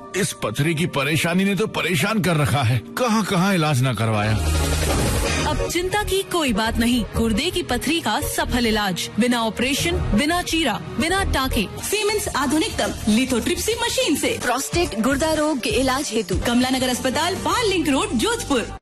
इस पथरी की परेशानी ने तो परेशान कर रखा है। कहाँ कहाँ इलाज न करवाया। अब चिंता की कोई बात नहीं। गुर्दे की पथरी का सफल इलाज, बिना ऑपरेशन, बिना चीरा, बिना टाके, सीमेंस आधुनिकतम लिथोट्रिप्सी मशीन से। प्रोस्टेट गुर्दा रोग के इलाज हेतु कमला नगर अस्पताल, पाल लिंक रोड, जोधपुर।